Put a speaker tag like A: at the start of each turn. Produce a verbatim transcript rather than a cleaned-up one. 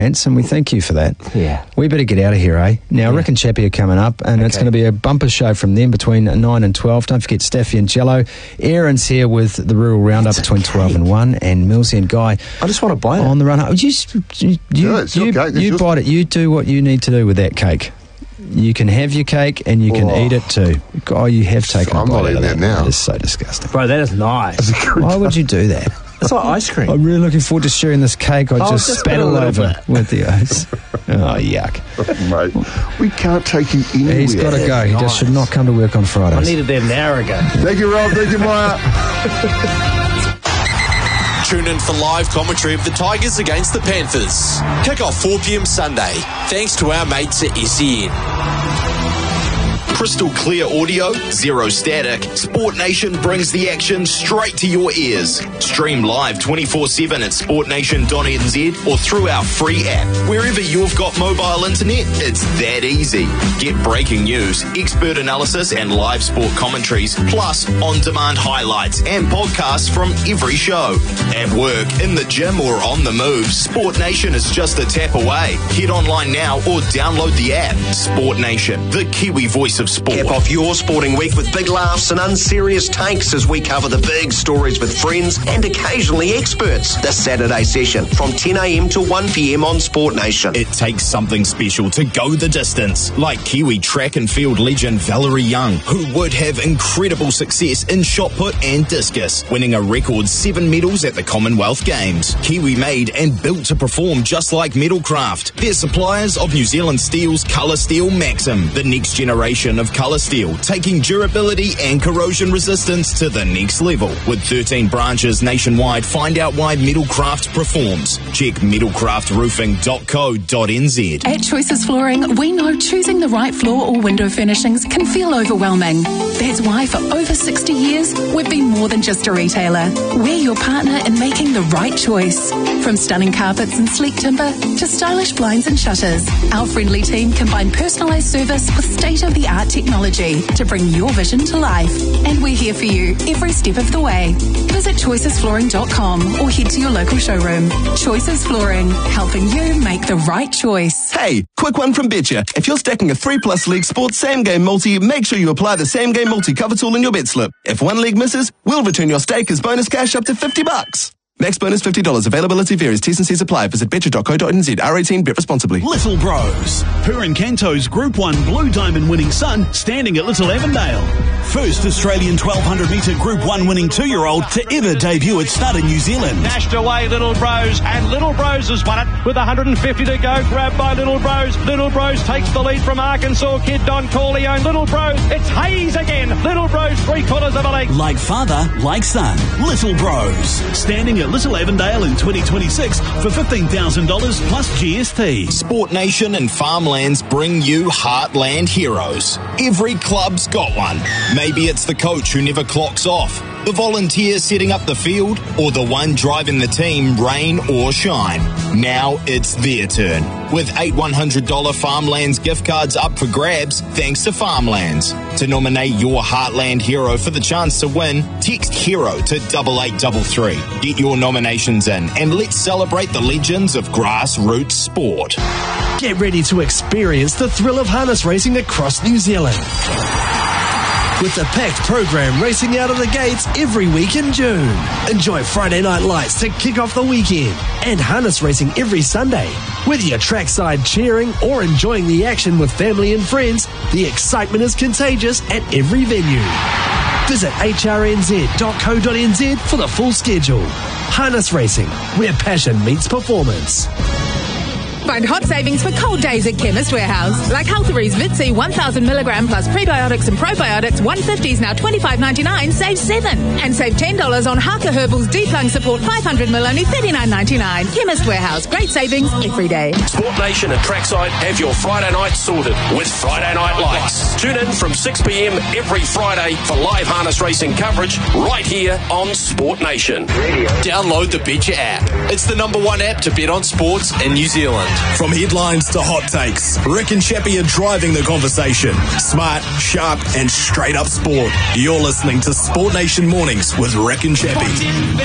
A: and we thank you for that.
B: Yeah.
A: We better get out of here, eh? Now,
B: Yeah.
A: Rick and Chappie are coming up, and
B: Okay.
A: it's going to be a bumper show from them between nine and twelve. Don't forget Staffy and Jello. Aaron's here with the Rural Roundup between twelve and one, and Millsy and Guy
B: I just want to buy it.
A: on the run. Oh, you you, you,
C: No, it's your
A: you,
C: cake. It's
A: you
C: yours.
A: bite it. You do what you need to do with that cake. You can have your cake, and you can
C: Oh.
A: eat it too. Guy, you have taken
C: I'm
A: a bite
C: not
A: out of
C: eating
A: that.
C: that now.
A: That is so disgusting.
B: Bro, that is nice.
A: Why would you do that?
B: It's like ice cream.
A: I'm really looking forward to sharing this cake. I
B: Oh,
A: just
B: just
A: spat
B: a
A: all
B: little
A: over
B: bit.
A: with the ice. Oh, yuck.
C: Mate, we can't take him anywhere.
A: He's got to go. He just should not come to work on
B: I
A: Fridays.
B: needed that an hour ago.
C: Thank you, Rob. Thank you, Maya.
D: Tune in for live commentary of the Tigers against the Panthers. Kick off four p.m. Sunday. Thanks to our mates at S E N.
E: Crystal clear audio, zero static. Sport Nation brings the action straight to your ears. Stream live twenty-four seven at sport nation dot n z or through our free app. Wherever you've got mobile internet, it's that easy. Get breaking news, expert analysis and live sport commentaries, plus on-demand highlights and podcasts from every show. At work, in the gym or on the move, Sport Nation is just a tap away. Head online now or download the app. Sport Nation, the Kiwi voice of sport.
F: Cap off your sporting week with big laughs and unserious takes as we cover the big stories with friends and occasionally experts. This Saturday session from ten a.m. to one p.m. on Sport Nation.
E: It takes something special to go the distance, like Kiwi track and field legend Valerie Young, who would have incredible success in shot put and discus, winning a record seven medals at the Commonwealth Games. Kiwi made and built to perform just like Metalcraft. They're suppliers of New Zealand Steel's Colour Steel Maxim, the next generation of colour steel, taking durability and corrosion resistance to the next level. With thirteen branches nationwide, find out why Metalcraft performs. Check metalcraft roofing dot co dot n z.
G: At Choices Flooring, we know choosing the right floor or window furnishings can feel overwhelming. That's why for over sixty years, we've been more than just a retailer. We're your partner in making the right choice. From stunning carpets and sleek timber to stylish blinds and shutters, our friendly team combine personalised service with state-of-the-art technology to bring your vision to life. And we're here for you every step of the way. Visit choices flooring dot com or head to your local showroom. Choices Flooring, helping you make the right choice.
H: Hey, quick one from Betcha. If you're stacking a three plus league sports same game multi, make sure you apply the same game multi cover tool in your bet slip. If one league misses, we'll return your stake as bonus cash up to fifty bucks. Max bonus fifty dollars. Availability varies. T's and C's apply. Visit betcha dot co dot n z. R eighteen. Bet responsibly.
I: Little Bros. Purin Canto's Group one Blue Diamond winning son standing at Little Avondale. First Australian twelve hundred metre Group one winning two-year-old to ever debut at stud in New Zealand.
J: Dashed away Little Bros, and Little Bros has won it with one hundred fifty to go. Grabbed by Little Bros. Little Bros takes the lead from Arkansas kid Don Corleone. Little Bros, it's Hayes again. Little Bros, three quarters of a leg.
I: Like father, like son. Little Bros. Standing at Little Avondale in twenty twenty-six for fifteen thousand dollars plus G S T.
E: Sport Nation and Farmlands bring you Heartland Heroes. Every club's got one. Maybe it's the coach who never clocks off, the volunteer setting up the field, or the one driving the team rain or shine. Now it's their turn. With eight one hundred dollars Farmlands gift cards up for grabs thanks to Farmlands. To nominate your Heartland hero for the chance to win, text HERO to double eight double three. Get your nominations in and let's celebrate the legends of grassroots sport.
K: Get ready to experience the thrill of harness racing across New Zealand. With the packed program racing out of the gates every week in June. Enjoy Friday Night Lights to kick off the weekend and harness racing every Sunday. Whether you're trackside cheering or enjoying the action with family and friends, the excitement is contagious at every venue. Visit h r n z dot co dot n z for the full schedule. Harness Racing, where passion meets performance.
L: Find hot savings for cold days at Chemist Warehouse. Like Healthery's Vitsi one thousand milligram plus prebiotics and probiotics, one fifty is now twenty-five ninety-nine, save seven. And save ten dollars on Harker Herbal's Deep Lung Support five hundred mil, only thirty-nine ninety-nine. Chemist Warehouse, great savings every day.
M: Sport Nation and Trackside have your Friday night sorted with Friday Night Lights. Tune in from six p.m. every Friday for live harness racing coverage right here on Sport Nation.
D: Download the Betcha app. It's the number one app to bet on sports in New Zealand.
N: From headlines to hot takes, Rick and Chappie are driving the conversation. Smart, sharp, and straight up sport. You're listening to Sport Nation Mornings with Rick and Chappie.